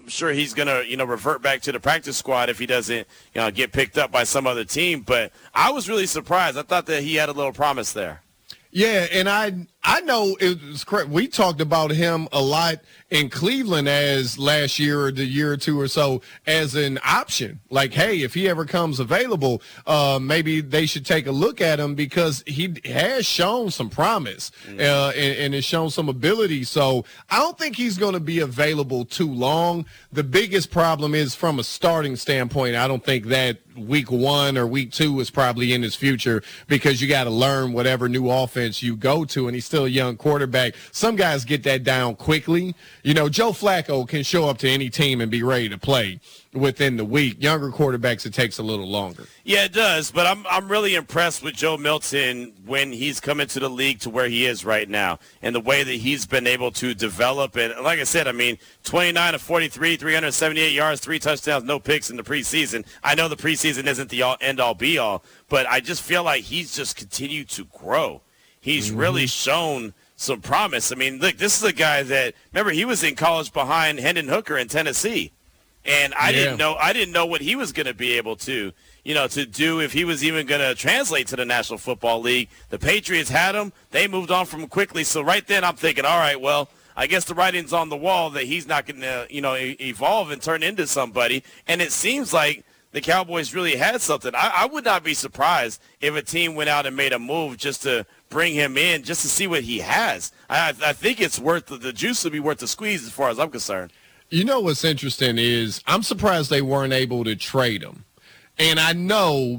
I'm sure he's going to, revert back to the practice squad if he doesn't, get picked up by some other team. But I was really surprised. I thought that he had a little promise there. Yeah, and I know it was correct. We talked about him a lot in Cleveland as last year or the year or two or so as an option. Like, hey, if he ever comes available, maybe they should take a look at him because he has shown some promise and has shown some ability. So I don't think he's going to be available too long. The biggest problem is from a starting standpoint. I don't think that week 1 or week 2 is probably in his future because you got to learn whatever new offense you go to, and he's still a young quarterback. Some guys get that down quickly. Joe Flacco can show up to any team and be ready to play within the week. Younger quarterbacks, it takes a little longer. Yeah, it does, but I'm really impressed with Joe Milton when he's come into the league to where he is right now and the way that he's been able to develop. And like I said, 29 of 43, 378 yards, 3 touchdowns, no picks in the preseason. I know the preseason isn't the end-all, be-all, but I just feel like he's just continued to grow. He's really shown some promise. Look, this is a guy that, remember, he was in college behind Hendon Hooker in Tennessee. And I didn't know what he was going to be able to, to do if he was even going to translate to the National Football League. The Patriots had him. They moved on from him quickly. So right then I'm thinking, all right, well, I guess the writing's on the wall that he's not going to, evolve and turn into somebody. And it seems like the Cowboys really had something. I would not be surprised if a team went out and made a move just to bring him in, just to see what he has. I think it's worth the juice would be worth the squeeze as far as I'm concerned. What's interesting is I'm surprised they weren't able to trade him. And I know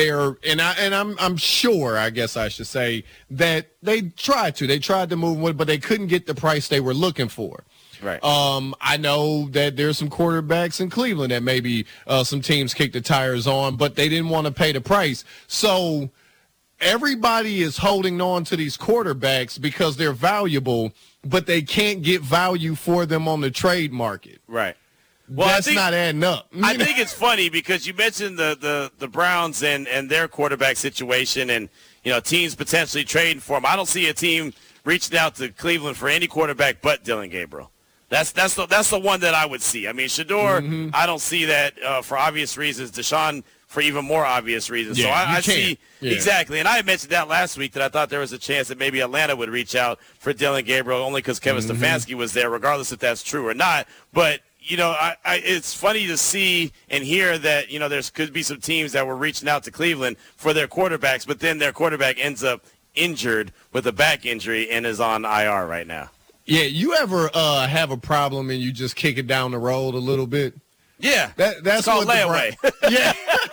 that I'm sure, I guess I should say, that they tried to move him, but they couldn't get the price they were looking for. Right. I know that there's some quarterbacks in Cleveland that maybe some teams kicked the tires on, but they didn't want to pay the price. So everybody is holding on to these quarterbacks because they're valuable, but they can't get value for them on the trade market. Right. Well, that's not adding up. I think it's funny because you mentioned the Browns and their quarterback situation and, teams potentially trading for them. I don't see a team reaching out to Cleveland for any quarterback but Dylan Gabriel. That's the one that I would see. Shador, I don't see that for obvious reasons. Deshaun, for even more obvious reasons. Yeah, so I see exactly. And I had mentioned that last week that I thought there was a chance that maybe Atlanta would reach out for Dylan Gabriel only because Kevin Stefanski was there, regardless if that's true or not. But, it's funny to see and hear that, there could be some teams that were reaching out to Cleveland for their quarterbacks, but then their quarterback ends up injured with a back injury and is on IR right now. Yeah, you ever have a problem and you just kick it down the road a little bit? Yeah, that's called layaway. Yeah.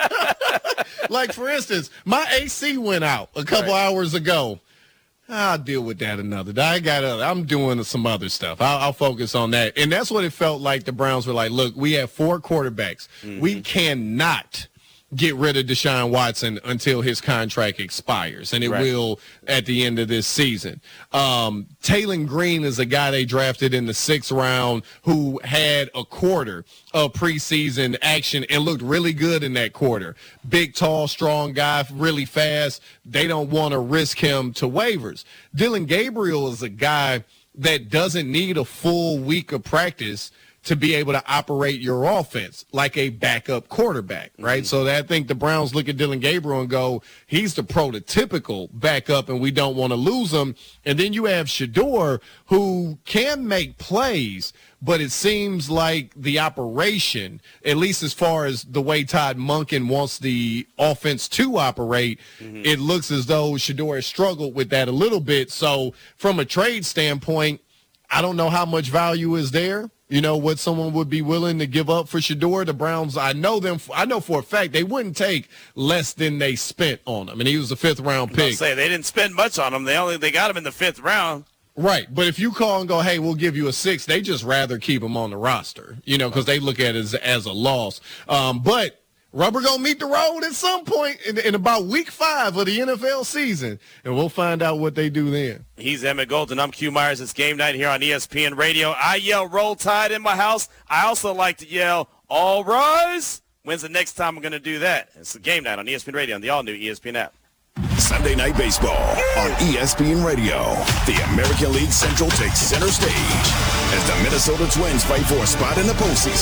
Like, for instance, my AC went out a couple hours ago. I'll deal with that another day. I'm doing some other stuff. I'll focus on that. And that's what it felt like. The Browns were like, look, we have 4 quarterbacks. We cannot get rid of Deshaun Watson until his contract expires, and it will at the end of this season. Taylor Green is a guy they drafted in the 6th round who had a quarter of preseason action and looked really good in that quarter. Big, tall, strong guy, really fast. They don't want to risk him to waivers. Dylan Gabriel is a guy that doesn't need a full week of practice to be able to operate your offense like a backup quarterback, right? So I think the Browns look at Dylan Gabriel and go, he's the prototypical backup, and we don't want to lose him. And then you have Shador, who can make plays, but it seems like the operation, at least as far as the way Todd Monken wants the offense to operate, it looks as though Shador has struggled with that a little bit. So from a trade standpoint, I don't know how much value is there. What someone would be willing to give up for Shador. The Browns, I know for a fact they wouldn't take less than they spent on him. And he was a 5th round pick. They didn't spend much on him. They got him in the 5th round. Right. But if you call and go, hey, we'll give you a 6, they just rather keep him on the roster, because they look at it as a loss. But rubber going to meet the road at some point in about week 5 of the NFL season, and we'll find out what they do then. He's Emmett Golden. I'm Q Myers. It's game night here on ESPN Radio. I yell Roll Tide in my house. I also like to yell All Rise. When's the next time I'm going to do that? It's the game night on ESPN Radio on the all-new ESPN app. Sunday Night Baseball on ESPN Radio. The American League Central takes center stage as the Minnesota Twins fight for a spot in the postseason.